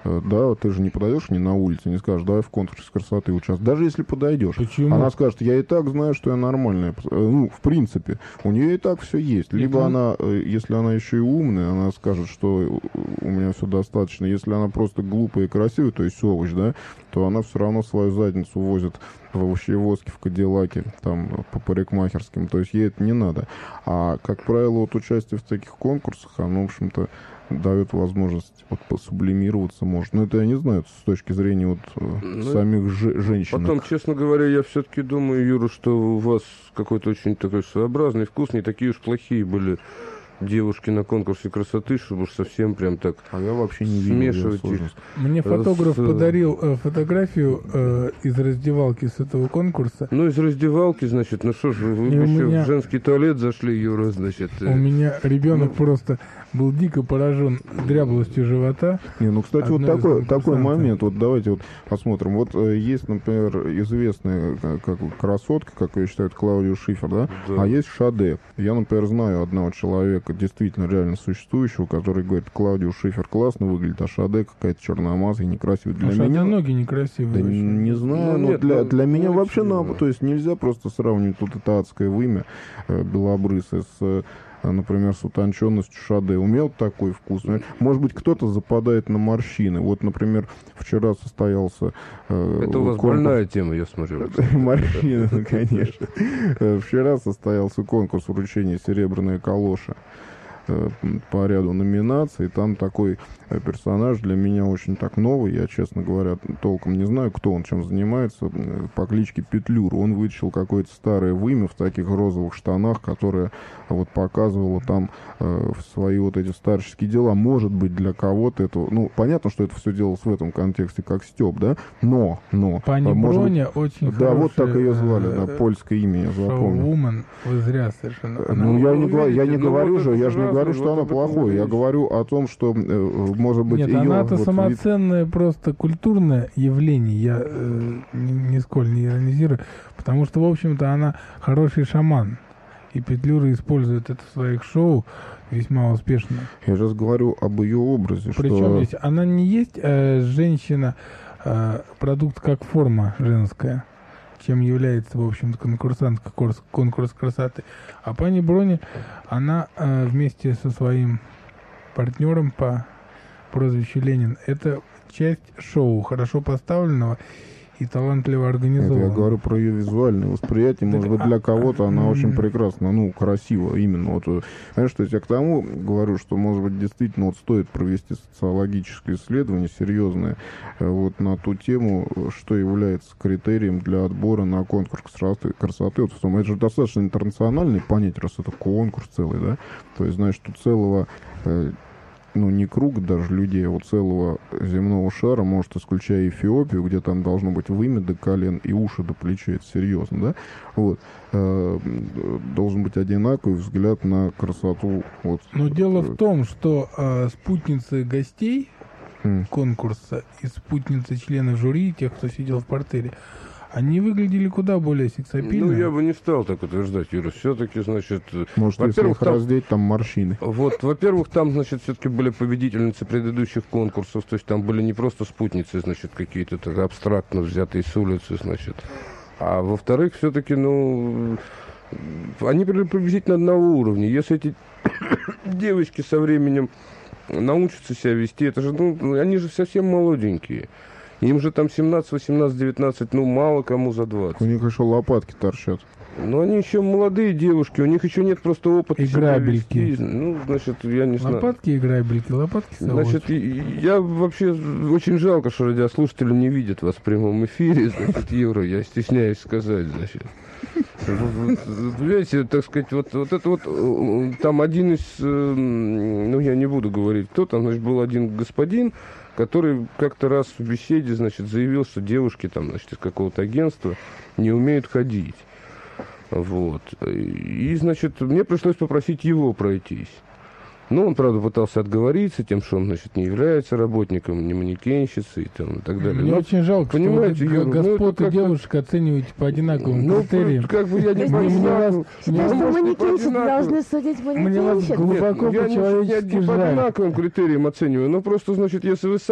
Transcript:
Да, ты же не подойдешь не на улице, не скажешь, давай в конкурсе красоты участвуй. Даже если подойдешь, Почему? она скажет, я и так знаю, что я нормальная. Ну, в принципе, у нее и так все есть. Либо она, если она еще и умная, она скажет, что у меня все достаточно. Если она просто глупая и красивая, то есть овощ, да, то она все равно свою задницу возит в овощевозке, в Кадиллаке, там, по парикмахерским. То есть ей это не надо. А, как правило, вот участие в таких конкурсах, оно, в общем-то, дает возможность вот посублимироваться, может. Но это я не знаю, с точки зрения вот самих женщин. Потом, честно говоря, я все-таки думаю, Юра, что у вас какой-то очень такой своеобразный вкус, не такие уж плохие были девушки на конкурсе красоты, чтобы уж совсем прям так я вообще не видел смешивать их. Мне фотограф подарил фотографию из раздевалки с этого конкурса. Ну, из раздевалки, значит, ну что ж, вы еще в женский туалет зашли, Юра, значит. У меня ребенок просто был дико поражен дряблостью живота. Не, ну, кстати, вот такой момент, вот давайте вот посмотрим. Вот есть, например, известная как красотка, как ее считают, Клаудия Шифер, да? А есть Шаде. Я, например, знаю одного человека, действительно реально существующего, который говорит, Клаудия Шифер классно выглядит, а Шаде какая-то черномазая, некрасивая. Для меня Шаде ноги некрасивые. Да не знаю, но для меня вообще надо, то есть нельзя просто сравнивать вот это адское вымя белобрысое с, например, с утонченностью Шаде. Умел такой вкус. Может быть, кто-то западает на морщины. Вот, например, вчера состоялся... Это у вас больная тема, я смотрю. Морщины, конечно. Вчера состоялся конкурс вручения «Серебряная калоша» по ряду номинаций. Там такой персонаж для меня очень так новый. Я, честно говоря, толком не знаю, кто он, чем занимается. По кличке Петлюра. Он вытащил какое-то старое вымя в таких розовых штанах, которое вот показывало там свои вот эти старческие дела. Может быть, для кого-то это... Ну, понятно, что это все делалось в этом контексте как стёб, да? Но... Пани Броня очень да, хорошая... вот так ее звали, да, польское имя я запомнил. Шоу-вумен, вы зря совершенно... Ну, я не говорю же, я же не говорю, что она плохое. Я говорю о том, что, может быть, нет, ее... она-то вот самоценное просто культурное явление. Я нисколько не иронизирую. Потому что, в общем-то, она хороший шаман. И Петлюра использует это в своих шоу весьма успешно. Я сейчас говорю об ее образе. Причем что... здесь она не есть женщина, продукт как форма женская, чем является, в общем-то, конкурсантка конкурс красоты. А пани Броня, она вместе со своим партнером по прозвищу Ленин, это часть шоу, хорошо поставленного и талантливо организованного. Я говорю про ее визуальное восприятие. Может быть, для кого-то она очень прекрасна, ну, красиво именно. Вот, знаешь, что я к тому говорю, что, может быть, действительно вот стоит провести социологическое исследование серьезное вот на ту тему, что является критерием для отбора на конкурс красоты. Вот в том, это же достаточно интернациональный понятие, раз это конкурс целый, да? То есть, знаешь, что целого... ну, не круг даже людей, а вот целого земного шара, может, исключая Эфиопию, где там должно быть вымя до колен и уши до плеча, это серьезно, да? Вот. Должен быть одинаковый взгляд на красоту. Вот. Но дело в том, что спутницы гостей конкурса и спутницы членов жюри, тех, кто сидел в портере, они выглядели куда более сексапильно. Ну, я бы не стал так утверждать, Юра. Все-таки, значит... Может, если их раздеть, там морщины. Вот, во-первых, там, значит, все-таки были победительницы предыдущих конкурсов. То есть там были не просто спутницы, значит, какие-то так абстрактно взятые с улицы, значит. А во-вторых, все-таки, ну... Они были приблизительно одного уровня. Если эти девочки со временем научатся себя вести, это же, ну, они же совсем молоденькие. Им же там 17, 18, 19, ну, мало кому за 20. У них еще лопатки торчат. Ну, они еще молодые девушки, у них еще нет просто опыта. И грабельки. Ну, значит, я не знаю. Лопатки и грабельки, лопатки совочки. Значит, я вообще очень жалко, что радиослушатели не видят вас в прямом эфире, значит, Юра, я стесняюсь сказать, значит. Понимаете, так сказать, вот это вот, там один из, ну, я не буду говорить, кто там, значит, был один господин, который как-то раз в беседе, значит, заявил, что девушки там, значит, из какого-то агентства не умеют ходить. Вот. И, значит, мне пришлось попросить его пройтись. Ну, он, правда, пытался отговориться тем, что он, значит, не является работником, не манекенщицей и так далее. Мне очень жалко, понимаете, что господ и девушек оцениваете по одинаковым критериям. Как бы я не понимаю. Что манекенщицы должны судить Мне вас манекенщиц? глубоко я по-человечески не по жаль. одинаковым критериям оцениваю, но просто, значит, если вы